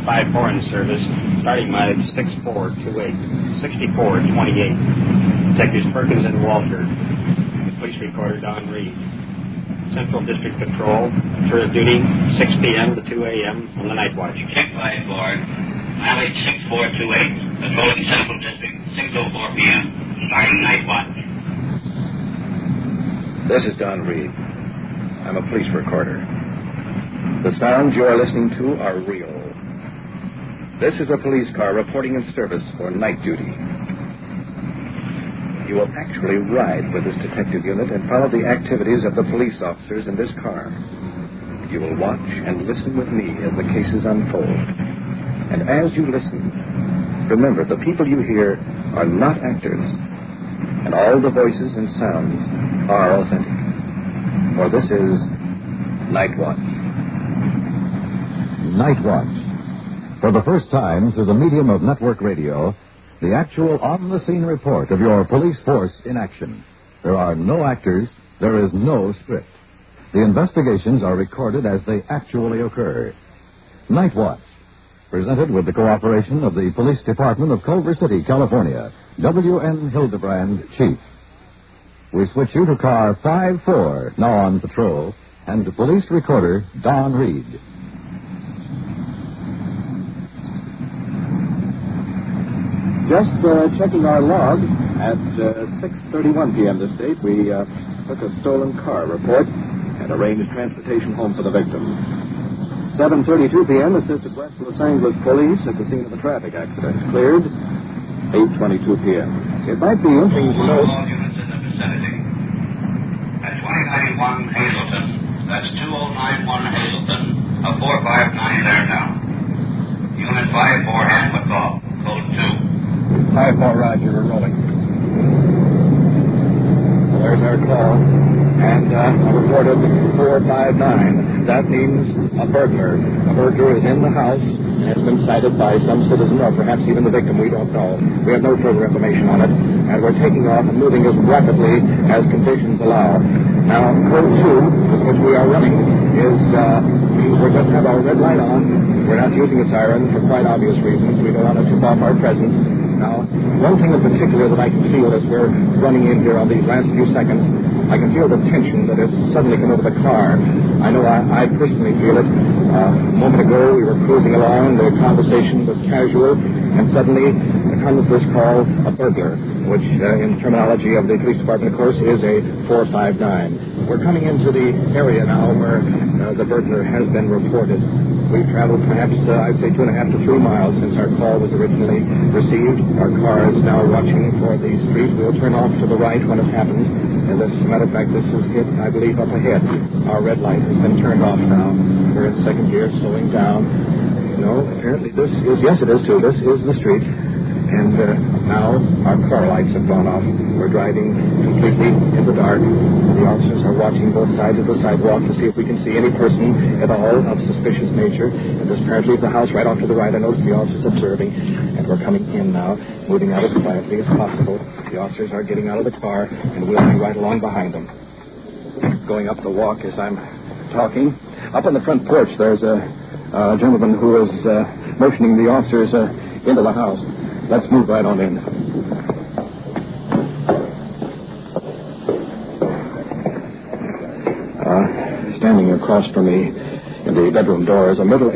5-4 in service. Starting mileage 6428, 6428. Detectives Perkins and Walter. The police recorder Don Reed. Central District Patrol, turn of duty 6 p.m. to 2 a.m. on the night watch. Check 5-4, mileage 6428, patrolling Central District, 6:04 p.m., starting night watch. This is Don Reed. I'm a police recorder. The sounds you are listening to are real. This is a police car reporting in service for night duty. You will actually ride with this detective unit and follow the activities of the police officers in this car. You will watch and listen with me as the cases unfold. And as you listen, remember the people you hear are not actors, and all the voices and sounds are authentic. For this is Night Watch. Night Watch. For the first time through the medium of network radio, the actual on-the-scene report of your police force in action. There are no actors. There is no script. The investigations are recorded as they actually occur. Night Watch, presented with the cooperation of the Police Department of Culver City, California. W.N. Hildebrand, Chief. We switch you to car 5-4, now on patrol, and to police recorder Don Reed. Just checking our log at 6:31 p.m. this date, we took a stolen car report and arranged transportation home for the victim. 7:32 p.m. assisted West Los Angeles police at the scene of a traffic accident. Cleared. 8:22 p.m. It might be interesting to note. All units in the vicinity. At 2091 Hazleton. That's 2091 Hazleton. A 459 there now. Unit 5-4 Hamlet call. Code 2. 5-4, Roger, we're rolling. There's our call. And a report of 459. That means a burglar. A burglar is in the house and has been cited by some citizen or perhaps even the victim. We don't know. We have no further information on it. And we're taking off and moving as rapidly as conditions allow. Now, code 2, with which we are running, is we're going to have our red light on. We're not using a siren for quite obvious reasons. We don't want to tip off our presence. Now, one thing in particular that I can feel as we're running in here on these last few seconds, I can feel the tension that has suddenly come over the car. I know I personally feel it. A moment ago, we were cruising along, the conversation was casual, and suddenly comes this call, a burglar, which in terminology of the police department, of course, is a 459. We're coming into the area now where the burglar has been reported. We've traveled perhaps, I'd say, 2.5 to 3 miles since our call was originally received. Our car is now watching for the street. We'll turn off to the right when it happens. And as a matter of fact, this is it, I believe, up ahead. Our red light has been turned off now. We're in second gear, slowing down. No, apparently this is, yes, it is too. This is the street. And now our car lights have gone off. We're driving completely in the dark. The officers are watching both sides of the sidewalk to see if we can see any person at all of suspicious nature. And there's apparently the house right off to the right. I noticed the officers observing. And we're coming in now, moving out as quietly as possible. The officers are getting out of the car, and we'll be right along behind them. Going up the walk as I'm talking. Up on the front porch, there's a gentleman who is motioning the officers into the house. Let's move right on in. Standing across from me in the bedroom door is a middle